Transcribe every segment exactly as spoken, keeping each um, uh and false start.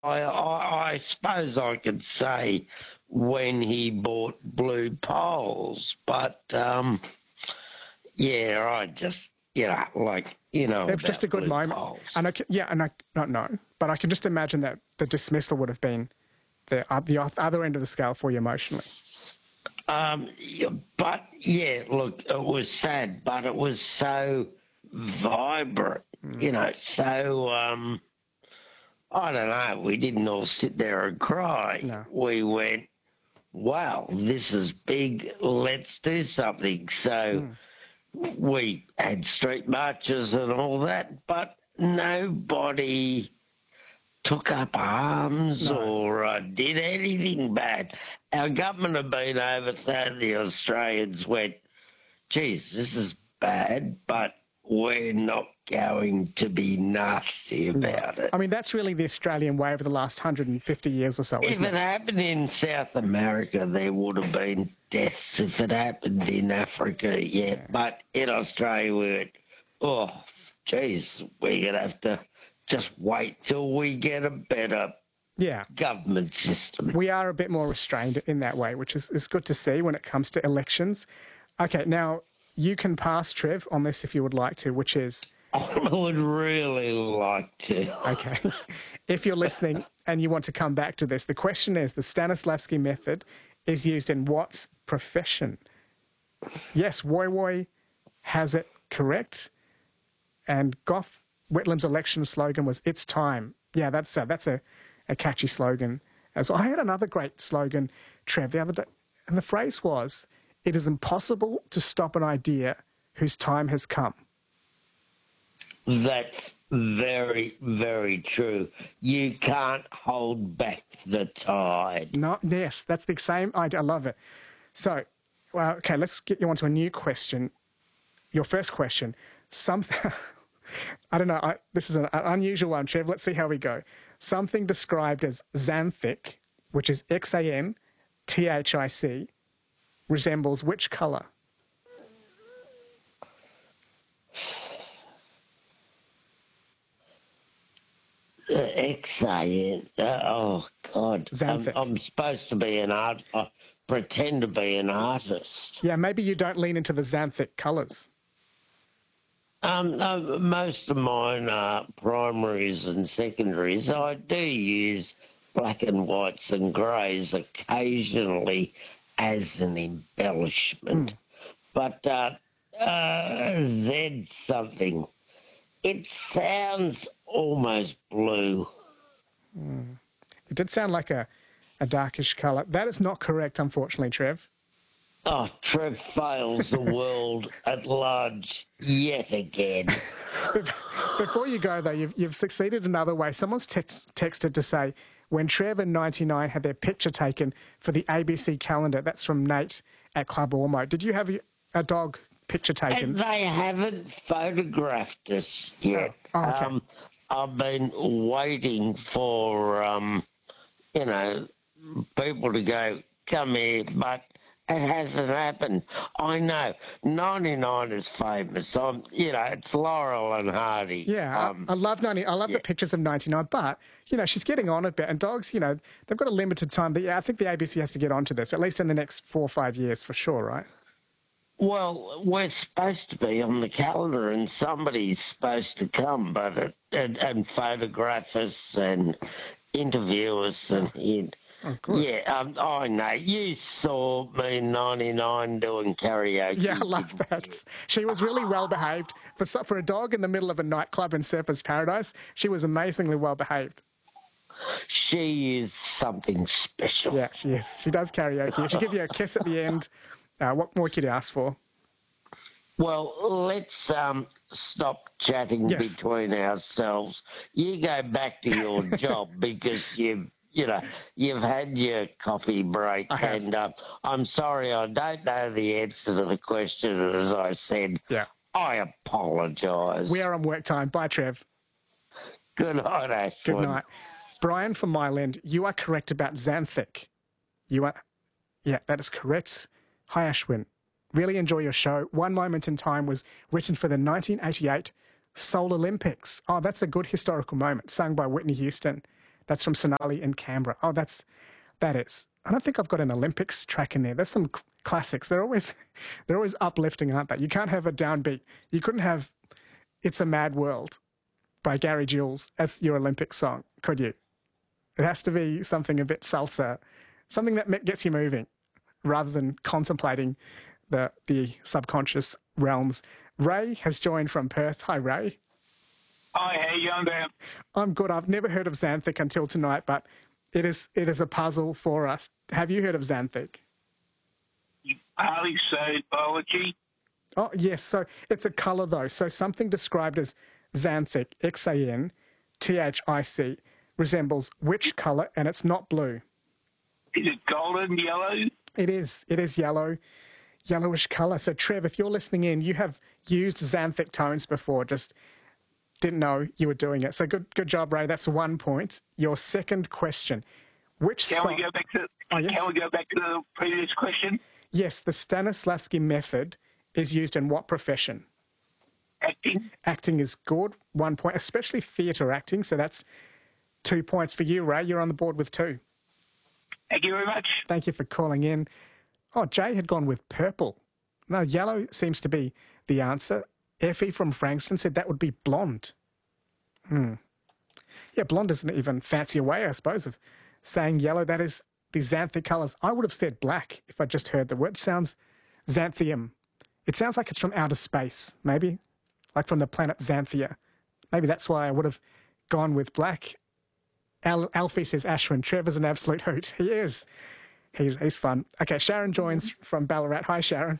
I, I, I suppose I could say when he bought Blue Poles, but um, yeah, I just, you know, like, you know, It was just a about good Blue moment. Poles. And I, c- yeah, and I don't know, but I can just imagine that the dismissal would have been the, uh, the other end of the scale for you emotionally. Um, yeah, but yeah, look, it was sad, but it was so vibrant, Mm. you know, so, um, I don't know, we didn't all sit there and cry. No. We went, wow, this is big, let's do something. So Mm. we had street marches and all that, but nobody took up arms No. or uh, did anything bad. Our government had been over there, the Australians went, geez, this is bad, but we're not going to be nasty about No. it. I mean, that's really the Australian way over the last one hundred fifty years or so, If isn't it it? happened in South America, there would have been deaths. If it happened in Africa, yeah. Yeah. But in Australia, we went, oh, geez, we're going to have to just wait till we get a better Yeah. government system. We are a bit more restrained in that way, which is, is good to see when it comes to elections. Okay, now you can pass, Trev, on this if you would like to, which is... I would really like to. Okay. If you're listening and you want to come back to this, the question is, the Stanislavski method is used in what profession? Yes, Woy Woy has it correct. And Gough Whitlam's election slogan was, it's time. Yeah, that's a, that's a, a catchy slogan. As I had another great slogan, Trev, the other day, and the phrase was, it is impossible to stop an idea whose time has come. That's very, very true. You can't hold back the tide. No, yes, that's the same idea. I love it. So, well, okay, let's get you onto a new question. Your first question. Something, I don't know, I, this is an unusual one, Trev. Let's see how we go. Something described as xanthic, which is X A N T H I C, resembles which colour? Uh, X A N, uh, oh, God. I'm, Xanthic. I'm supposed to be an art, uh, pretend to be an artist. Yeah, maybe you don't lean into the xanthic colours. Um, no, most of mine are primaries and secondaries. I do use black and whites and greys occasionally as an embellishment. Mm. But uh, uh, Z something, it sounds almost blue. Mm. It did sound like a, a darkish colour. That is not correct, unfortunately, Trev. Oh, Trev fails the world at large yet again. Before you go, though, you've, you've succeeded another way. Someone's text, texted to say, when Trev and ninety-nine had their picture taken for the A B C calendar, that's from Nate at Club Ormo. Did you have a dog picture taken? And they haven't photographed us yet. Oh, okay. um, I've been waiting for, um, you know, people to go, come here, but it hasn't happened. I know. ninety-nine is famous. I'm, you know, it's Laurel and Hardy. Yeah, Um, I, I love ninety. I love yeah. the pictures of ninety-nine, but you know she's getting on a bit. And dogs, you know, they've got a limited time. But yeah, I think the A B C has to get onto this at least in the next four or five years for sure, right? Well, we're supposed to be on the calendar, and somebody's supposed to come, but it, and, and photograph us and interview us, and and Oh, good. yeah, um, I know. You saw me in ninety-nine doing karaoke. Yeah, I love didn't that. you? She was really well behaved for so- for a dog in the middle of a nightclub in Surfers Paradise. She was amazingly well behaved. She is something special. Yeah, she is. She does karaoke. She'll give you a kiss at the end. Uh, what more could you ask for? Well, let's um, stop chatting Yes. between ourselves. You go back to your job because you've, you know, you've had your coffee break. I have. And uh, I'm sorry, I don't know the answer to the question. As I said, Yeah. I apologise. We are on work time. Bye, Trev. Good night, Ashwin. Good night. Brian from Myland, you are correct about xanthic. You are, yeah, that is correct. Hi, Ashwin. Really enjoy your show. One Moment in Time was written for the nineteen eighty-eight Seoul Olympics. Oh, that's a good historical moment, sung by Whitney Houston. That's from Sonali in Canberra. Oh, that's, that is. I don't think I've got an Olympics track in there. There's some cl- classics. They're always, they're always uplifting, aren't they? You can't have a downbeat. You couldn't have It's a Mad World by Gary Jules as your Olympic song, could you? It has to be something a bit salsa, something that gets you moving rather than contemplating the the subconscious realms. Ray has joined from Perth. Hi, Ray. Hi, how you going, Dan? I'm good. I've never heard of Xanthic until tonight, but it is it is a puzzle for us. Have you heard of Xanthic? You partly studied biology. Oh, yes. So it's a colour, though. So something described as Xanthic, X A N T H I C, resembles which colour? And it's not blue. Is it golden, yellow? It is. It is yellow, yellowish colour. So, Trev, if you're listening in, you have used Xanthic tones before, just didn't know you were doing it. So good good job, Ray. That's one point. Your second question. Which Can style... we go back to Oh, yes. Can we go back to the previous question? Yes, the Stanislavski method is used in what profession? Acting. Acting is good. One point, especially theatre acting. So that's two points for you, Ray. You're on the board with two. Thank you very much. Thank you for calling in. Oh, Jay had gone with purple. No, yellow seems to be the answer. Effie from Frankston said that would be blonde. Hmm. Yeah, blonde isn't even fancier way, I suppose, of saying yellow. That is the xanthic colours. I would have said black if I just heard the word. It sounds xanthium. It sounds like it's from outer space, maybe, like from the planet Xanthia. Maybe that's why I would have gone with black. Al- Alfie says Ashwin. Trevor's an absolute hoot. He is. He's, he's fun. Okay, Sharon joins from Ballarat. Hi, Sharon.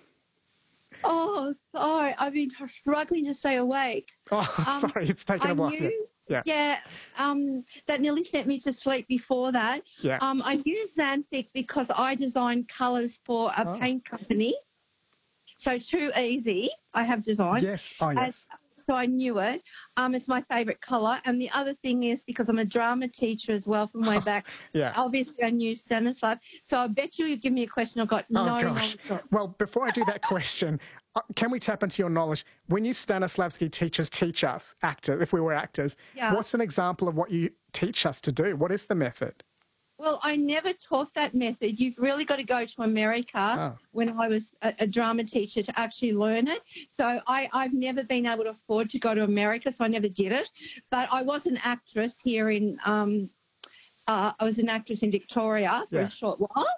Oh, sorry. I've been struggling to stay awake. Oh, Um, sorry. It's taken I a while. knew, Yeah. yeah, um, that nearly sent me to sleep before that. Yeah. Um, I use Xanthic because I design colours for a Oh. paint company. So too easy. I have designed. Yes. Oh, yes. And so I knew it. Um, it's my favourite colour. And the other thing is because I'm a drama teacher as well from way back. Yeah. Obviously, I knew Stanislav. So I bet you you'd give me a question I've got Oh, no gosh. knowledge of. Well, before I do that question, uh, can we tap into your knowledge? When you Stanislavski teachers teach us, actors, if we were actors, Yeah. what's an example of what you teach us to do? What is the method? Well, I never taught that method. You've really got to go to America Oh. when I was a, a drama teacher to actually learn it. So I, I've never been able to afford to go to America, so I never did it. But I was an actress here in, um, uh, I was an actress in Victoria for Yeah. a short while.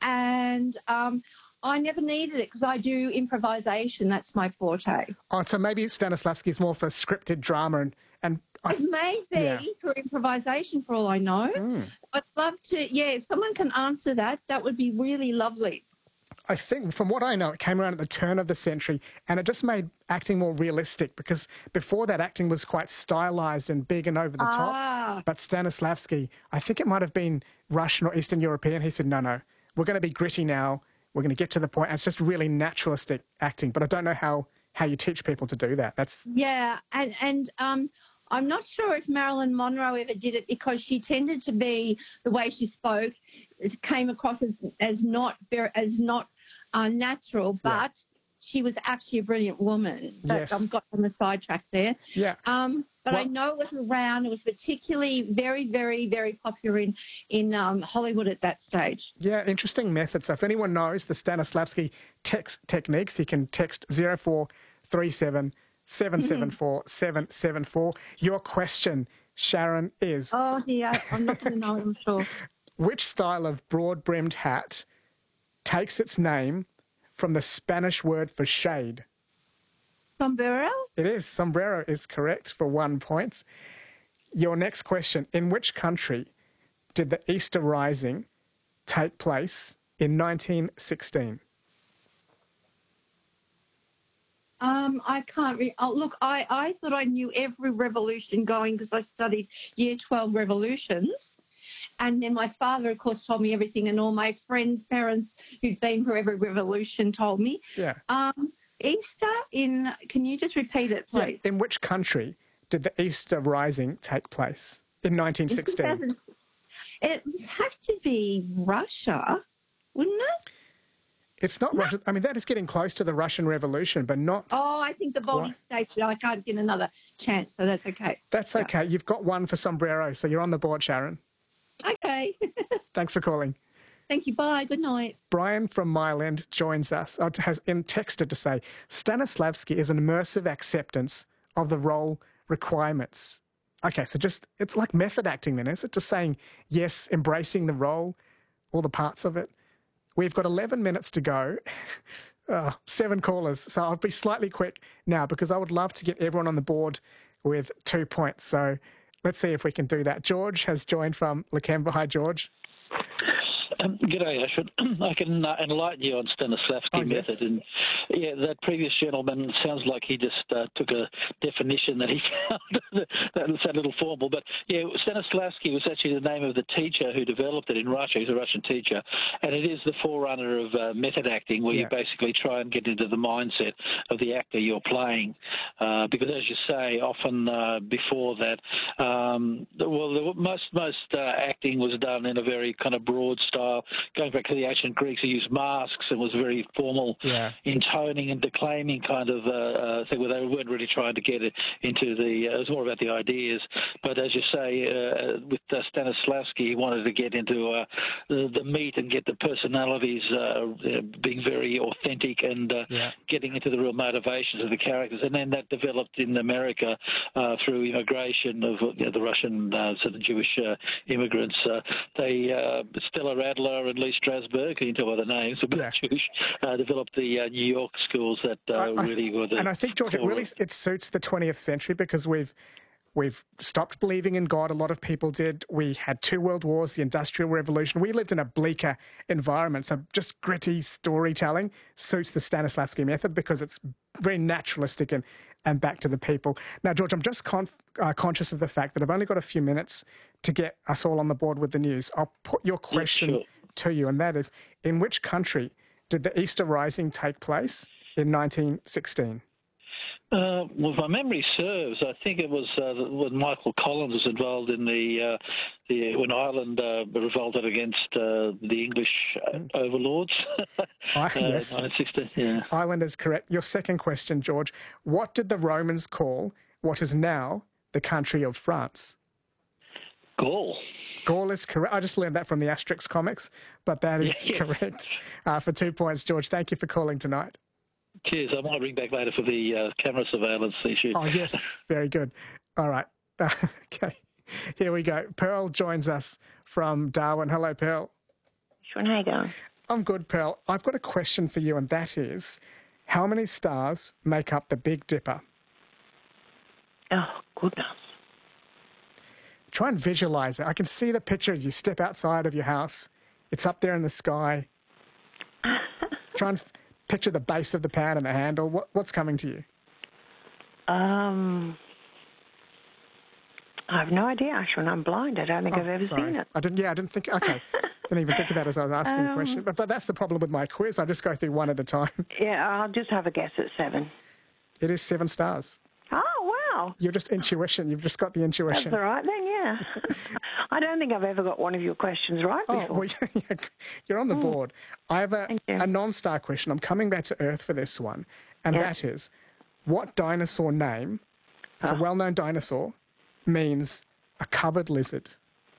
And um, I never needed it because I do improvisation. That's my forte. Oh, so maybe Stanislavski is more for scripted drama and, and I, It may be yeah. for improvisation for all I know. Mm. I'd love to, yeah, if someone can answer that, that would be really lovely. I think, from what I know, it came around at the turn of the century and it just made acting more realistic because before that, acting was quite stylized and big and over the top. Ah. But Stanislavski, I think it might have been Russian or Eastern European. He said, no, no, we're going to be gritty now. We're going to get to the point. And it's just really naturalistic acting. But I don't know how, how you teach people to do that. That's Yeah, and and um, I'm not sure if Marilyn Monroe ever did it because she tended to be the way she spoke it came across as as not very as not uh, natural, but she was actually a brilliant woman. That, Yes. I've got on the sidetrack there. Yeah. Um, but I Well- know it was around. It was particularly very, very, very popular in in um, Hollywood at that stage. Yeah, interesting method. So if anyone knows the Stanislavski text techniques, you can text zero four three seven seven seven four seven seven four. Your question, Sharon, is Oh dear, I'm not going to know. I'm sure. which style of broad-brimmed hat takes its name from the Spanish word for shade? Sombrero. It is. Sombrero is correct for one point. Your next question, in which country did the Easter Rising take place in nineteen sixteen? Um, I can't re- oh, look, I, I thought I knew every revolution going because I studied year twelve revolutions. And then my father, of course, told me everything, and all my friends' parents who'd been for every revolution told me. Yeah. Um, Easter in, can you just repeat it, Yeah. please? In which country did the Easter Rising take place in nineteen sixteen? It would have to be Russia, wouldn't it? It's not Russia. I mean, that is getting close to the Russian Revolution, but not. Oh, I think the Baltic States. I can't get another chance, so that's okay. That's okay. You've got one for sombrero, so you're on the board, Sharon. Okay. Thanks for calling. Thank you. Bye. Good night. Brian from Mile End joins us, uh, has in texted to say, Stanislavski is an immersive acceptance of the role requirements. Okay, so just, it's like method acting then, is it? Just saying, yes, embracing the role, all the parts of it. We've got eleven minutes to go, uh, seven callers, so I'll be slightly quick now because I would love to get everyone on the board with two points. So let's see if we can do that. George has joined from Lakemba. Hi, George. Um, G'day, Ashwin. I can uh, enlighten you on Stanislavski oh, yes. method. And yeah, that previous gentleman sounds like he just uh, took a definition that he found that was a little formal. But yeah, Stanislavski was actually the name of the teacher who developed it in Russia. He's a Russian teacher. And it is the forerunner of uh, method acting, where yeah. you basically try and get into the mindset of the actor you're playing. Uh, because as you say, often uh, before that, um, well, the, most, most uh, acting was done in a very kind of broad style. Going back to the ancient Greeks, who used masks and was very formal yeah. intoning and declaiming kind of uh, uh, thing, where they weren't really trying to get it into the, uh, it was more about the ideas. But as you say, uh, with uh, Stanislavski, he wanted to get into uh, the, the meat and get the personalities uh, being very authentic and uh, yeah. getting into the real motivations of the characters. And then that developed in America uh, through immigration of you know, the Russian uh, sort of Jewish uh, immigrants. Uh, they, uh, Stella Radler and Lee Strasberg, you can tell by the names, but yeah. Jewish, uh, developed the uh, New York schools that uh, I, I, really were the... And I think, George, it really it suits the twentieth century because we've we've stopped believing in God. A lot of people did. We had two world wars, the Industrial Revolution. We lived in a bleaker environment. So just gritty storytelling suits the Stanislavski method because it's very naturalistic and, and back to the people. Now, George, I'm just con- uh, conscious of the fact that I've only got a few minutes to get us all on the board with the news. I'll put your question yeah, sure. to you, and that is, in which country did the Easter Rising take place in nineteen sixteen? Uh, well, if my memory serves, I think it was uh, when Michael Collins was involved in the, uh, the when Ireland uh, revolted against uh, the English overlords. Ah, yes. uh, nineteen sixteen, yeah. Ireland is correct. Your second question, George. What did the Romans call what is now the country of France? Gaul. Gaul is correct. I just learned that from the Asterix comics, but that is yeah, yeah. correct. Uh, for two points, George. Thank you for calling tonight. Cheers. I might ring back later for the uh, camera surveillance issue. Oh, yes. Very good. All right. Uh, okay. Here we go. Pearl joins us from Darwin. Hello, Pearl. Sean, how you going? I'm good, Pearl. I've got a question for you, and that is, how many stars make up the Big Dipper? Oh, goodness. Try and visualize it. I can see the picture as you step outside of your house. It's up there in the sky. Try and f- picture the base of the pan and the handle. What, what's coming to you? Um, I have no idea, Ashwin. I'm blind. I don't think Oh, I've ever sorry. seen it. I didn't. Yeah, I didn't think. Okay, didn't even think of that as I was asking the Um, question. But, but that's the problem with my quiz. I just go through one at a time. Yeah, I'll just have a guess at seven. It is seven stars. Oh, wow. You're just intuition. You've just got the That's intuition. all right then, yeah. I don't think I've ever got one of your questions right Oh, before. well, yeah, you're on the board. I have a, Thank you. a non-star question. I'm coming back to Earth for this one, and Yeah. that is, what dinosaur name, it's a Huh? well-known dinosaur, means a covered lizard?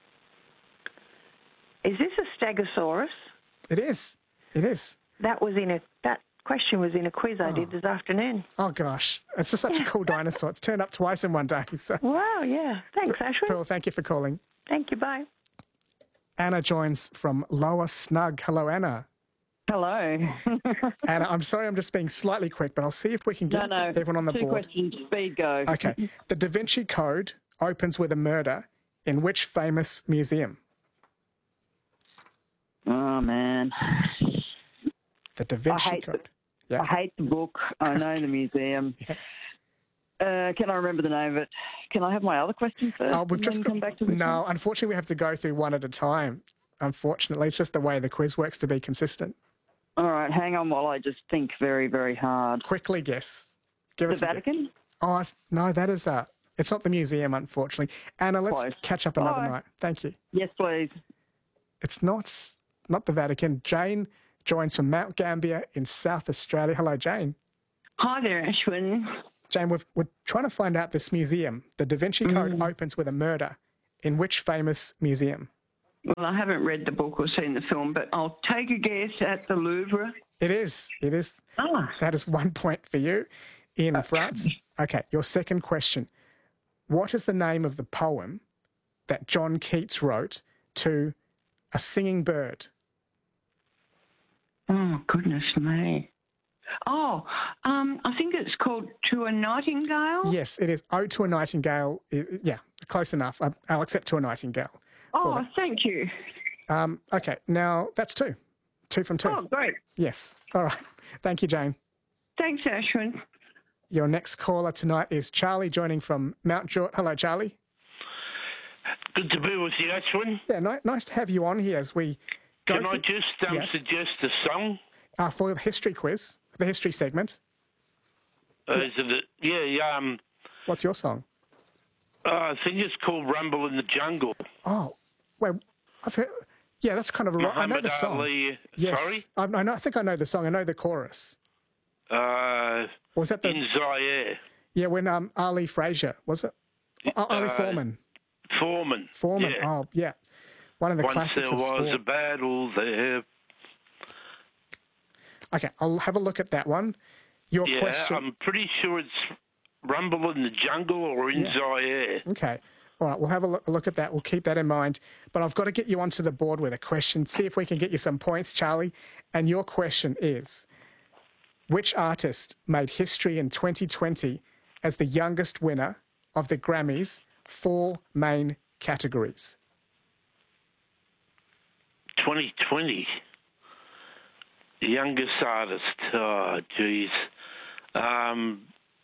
Is this a Stegosaurus? It is. It is. That was in a that question was in a quiz I did this afternoon. Oh, gosh. It's just such a cool dinosaur. It's turned up twice in one day. So, Wow, yeah. Thanks, Ashwin. Pearl, thank you for calling. Thank you, bye. Anna joins from Lower Snug. Hello, Anna. Hello. Anna, I'm sorry I'm just being slightly quick, but I'll see if we can no, get no. everyone on the Two board. questions, speed go. Okay. The Da Vinci Code opens with a murder in which famous museum? Oh, man. The Da Vinci hate Code. I Yeah. hate the book. I know the museum. Uh, can I remember the name of it? Can I have my other question first? Oh, we've and just then got, come back to this no, one? unfortunately, we have to go through one at a time. Unfortunately, it's just the way the quiz works to be consistent. All right, hang on while I just think very, very hard. Quickly guess. Give The us a guess. Vatican? Oh, it's- no, that is uh It's not the museum, unfortunately. Anna, let's Close. catch up another Bye. night. Thank you. Yes, please. It's not not the Vatican. Jane joins from Mount Gambier in South Australia. Hello, Jane. Hi there, Ashwin. Jane, we've, we're trying to find out this museum. The Da Vinci Code Mm. opens with a murder. In which famous museum? Well, I haven't read the book or seen the film, but I'll take a guess at the Louvre. It is. It is. Ah. That is one point for you in France. Okay, your second question. What is the name of the poem that John Keats wrote to a singing bird? Oh, goodness me. Oh, um, I think it's called To a Nightingale. Yes, it is. Ode to a Nightingale. I- Yeah, close enough. I- I'll accept To a Nightingale. Oh, thank you. Um, okay, now that's two. Two from two. Oh, great. Yes. All right. Thank you, Jane. Thanks, Ashwin. Your next caller tonight is Charlie, joining from Mount George. Hello, Charlie. Good to be with you, Ashwin. Yeah, ni- nice to have you on here as we go Can I through- just um, Yes. suggest a song? uh, for the history quiz, the history segment. Uh, is it? Yeah, yeah. Um, What's your song? uh, I think it's called "Rumble in the Jungle." Oh, wait, I've heard. Yeah, that's kind of a. I know Muhammad the song. Ali. Yes, Sorry. I, I know. I think I know the song. I know the chorus. Uh, Was that the? in Zaire. Yeah, when um Ali Frazier was it? Oh, Ali Uh, Foreman. Foreman. Foreman. Yeah. Oh, yeah. One of the Once classics there of was sport. a battle there. Okay, I'll have a look at that one. Your Yeah, question. I'm pretty sure it's Rumble in the Jungle or in Yeah. Zaire. Okay. All right, we'll have a look, a look at that. We'll keep that in mind. But I've got to get you onto the board with a question. See if we can get you some points, Charlie. And your question is, which artist made history in twenty twenty as the youngest winner of the Grammys, four main categories? twenty twenty. The youngest artist. Oh, geez. Um,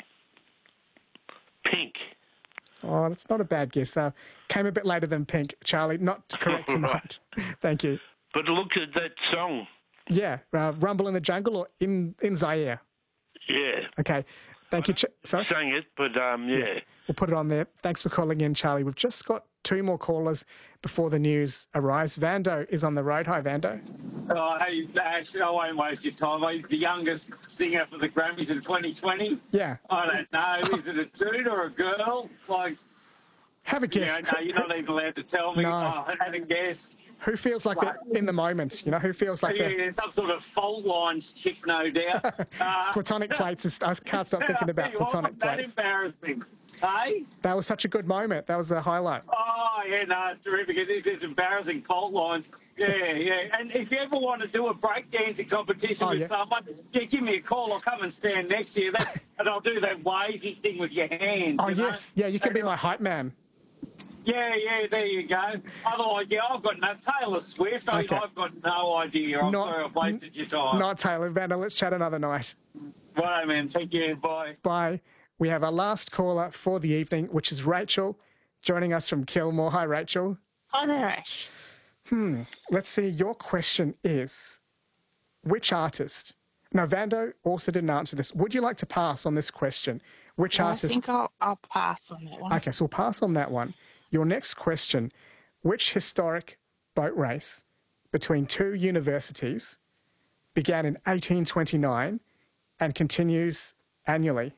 Pink. Oh, that's not a bad guess. Uh, came a bit later than Pink, Charlie. Not correct tonight. Thank you. But look at that song. Yeah, uh, Rumble in the Jungle or in, in Zaire. Yeah. Okay. Thank you. Ch- Sorry? Sang it, but um, yeah. We'll put it on there. Thanks for calling in, Charlie. We've just got two more callers before the news arrives. Vando is on the road. Hi, Vando. Oh, hey, Ash, I won't waste your time. He's the youngest singer for the Grammys in twenty twenty. Yeah. I don't know. Is it a dude or a girl? Like, Have a guess. yeah, no, you're not even allowed to tell me. No. Oh, I had a guess. Who feels like they're in the moment? You know, who feels like Yeah, they're some sort of fault lines chick, no doubt. Uh, platonic plates? Is, I can't stop thinking I'll about tell you what, platonic that plates. embarrassing. Hey? That was such a good moment. That was the highlight. Oh, yeah, no, it's terrific. It is, it's embarrassing fault lines. Yeah, yeah. And if you ever want to do a breakdancing competition Oh, with yeah. someone, yeah, give me a call. I'll come and stand next to you. That, and I'll do that wavy thing with your hands. Oh, you know? yes. Yeah, you can be my hype man. Yeah, yeah, there you go. Otherwise, yeah, I've got no Taylor Swift. I, Okay. I've got no idea. I'm Not- sorry I've wasted your time. Not Taylor. Vando, let's chat another night. Right, man. Take care. Bye. Bye. We have our last caller for the evening, which is Rachel, joining us from Kilmore. Hi, Rachel. Hi there, Ash. Let's see. Your question is, which artist? Now, Vando also didn't answer this. Would you like to pass on this question? Which I artist? think I'll, I'll pass on that one. Okay, so we'll pass on that one. Your next question, which historic boat race between two universities began in eighteen twenty-nine and continues annually?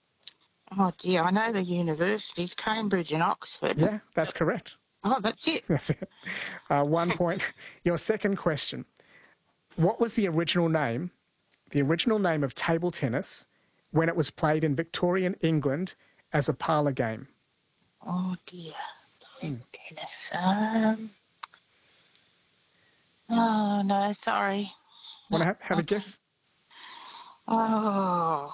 Oh, dear, I know the universities, Cambridge and Oxford. Yeah, that's correct. Oh, that's it. That's it. Uh, one point. Your second question, what was the original name, the original name of table tennis when it was played in Victorian England as a parlour game? Oh, dear. Tennis. Um. Oh, no, sorry. Want to have, have a guess? Oh.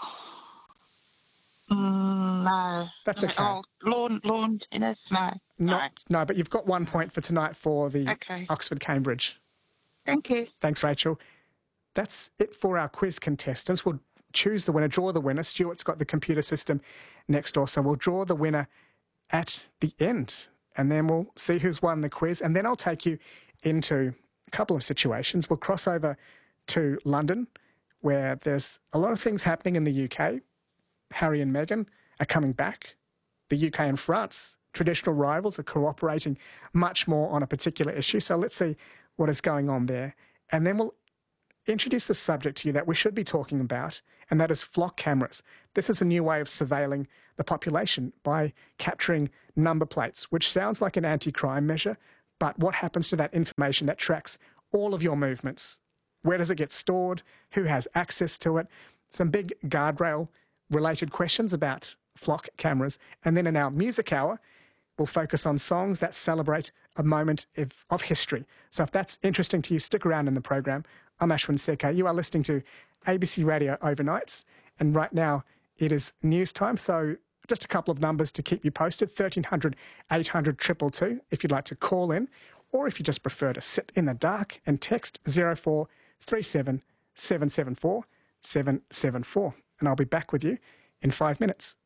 Mm, no. That's okay. Oh, lawn, lawn tennis? No. Not, no, but you've got one point for tonight for the Okay. Oxford Cambridge. Thank you. Thanks, Rachel. That's it for our quiz contestants. We'll choose the winner, draw the winner. Stuart's got the computer system next door, so we'll draw the winner at the end, and then we'll see who's won the quiz. And then I'll take you into a couple of situations. We'll cross over to London, where there's a lot of things happening in the U K. Harry and Meghan are coming back. The U K and France, traditional rivals, are cooperating much more on a particular issue. So let's see what is going on there. And then we'll introduce the subject to you that we should be talking about, and that is flock cameras. This is a new way of surveilling the population by capturing number plates, which sounds like an anti-crime measure, But what happens to that information that tracks all of your movements? Where does it get stored? Who has access to it? Some big guardrail-related questions about flock cameras. And then in our music hour, we'll focus on songs that celebrate a moment of, of history. So if that's interesting to you, stick around in the program. I'm Ashwin Seke. You are listening to A B C Radio Overnights. And right now, it is news time. So just a couple of numbers to keep you posted. thirteen hundred, eight hundred, two two two if you'd like to call in. Or if you just prefer to sit in the dark and text zero four three seven, seven seven four, seven seven four. And I'll be back with you in five minutes.